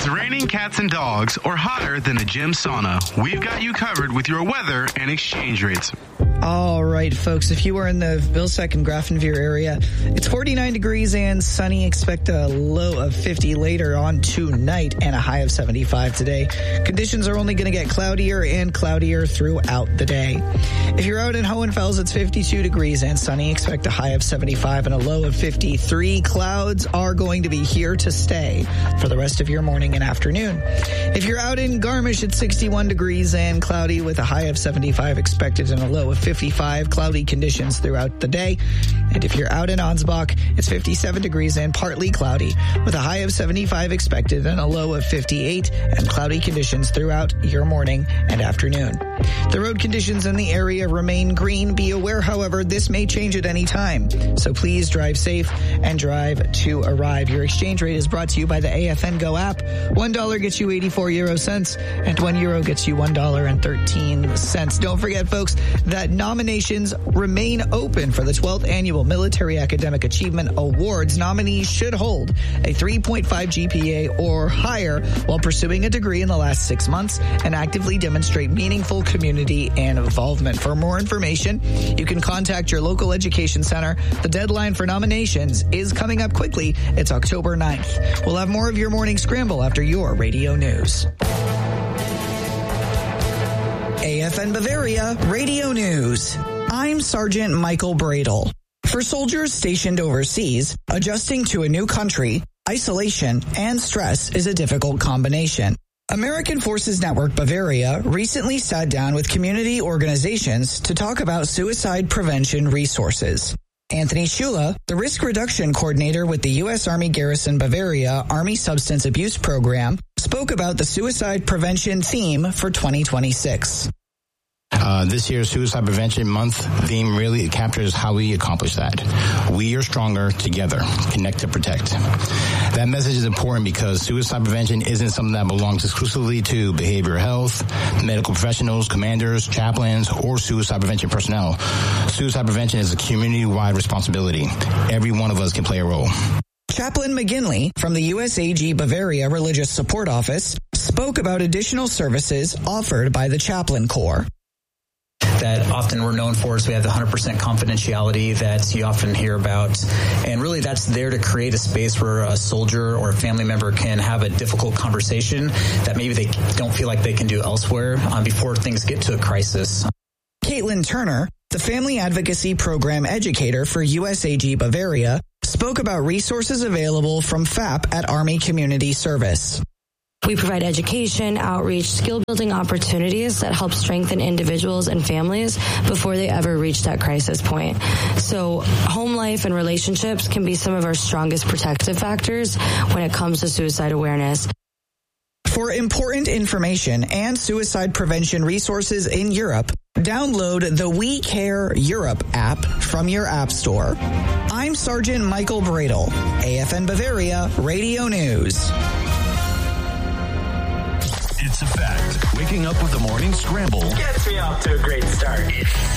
it's raining cats and dogs or hotter than a gym sauna, we've got you covered with your weather and exchange rates. All right, folks, if you are in the Vilsack and Grafenveer area, it's 49 degrees and sunny. Expect a low of 50 later on tonight and a high of 75 today. Conditions are only going to get cloudier and cloudier throughout the day. If you're out in Hohenfels, it's 52 degrees and sunny. Expect a high of 75 and a low of 53. Clouds are going to be here to stay for the rest of your morning and afternoon. If you're out in Garmisch, it's 61 degrees and cloudy with a high of 75 expected and a low of 55. Cloudy conditions throughout the day. And if you're out in Ansbach, it's 57 degrees and partly cloudy with a high of 75 expected and a low of 58 and cloudy conditions throughout your morning and afternoon. The road conditions in the area remain green. Be aware, however, this may change at any time. So please drive safe and drive to arrive. Your exchange rate is brought to you by the AFN Go app. $1 gets you 84 euro cents and €1 gets you $1.13. Don't forget, folks, that nominations remain open for the 12th Annual Military Academic Achievement Awards. Nominees should hold a 3.5 GPA or higher while pursuing a degree in the last 6 months and actively demonstrate meaningful community and involvement. For more information, you can contact your local education center. The deadline for nominations is coming up quickly. It's October 9th. We'll have more of your morning scramble after your radio news. AFN Bavaria Radio News. I'm Sergeant Michael Bradle. For soldiers stationed overseas, adjusting to a new country, isolation, and stress is a difficult combination. American Forces Network Bavaria recently sat down with community organizations to talk about suicide prevention resources. Anthony Shula, the risk reduction coordinator with the U.S. Army Garrison Bavaria Army Substance Abuse Program, spoke about the suicide prevention theme for 2026. This year's Suicide Prevention Month theme really captures how we accomplish that. We are stronger together. Connect to protect. That message is important because suicide prevention isn't something that belongs exclusively to behavioral health, medical professionals, commanders, chaplains, or suicide prevention personnel. Suicide prevention is a community-wide responsibility. Every one of us can play a role. Chaplain McGinley from the USAG Bavaria Religious Support Office spoke about additional services offered by the Chaplain Corps. That often we're known for is we have the 100% confidentiality that you often hear about. And really that's there to create a space where a soldier or a family member can have a difficult conversation that maybe they don't feel like they can do elsewhere before things get to a crisis. Caitlin Turner, the Family Advocacy Program Educator for USAG Bavaria, spoke about resources available from FAP at Army Community Service. We provide education, outreach, skill-building opportunities that help strengthen individuals and families before they ever reach that crisis point. So home life and relationships can be some of our strongest protective factors when it comes to suicide awareness. For important information and suicide prevention resources in Europe, download the We Care Europe app from your app store. I'm Sergeant Michael Bradle, AFN Bavaria Radio News. It's a fact. Waking up with the morning scramble gets me off to a great start.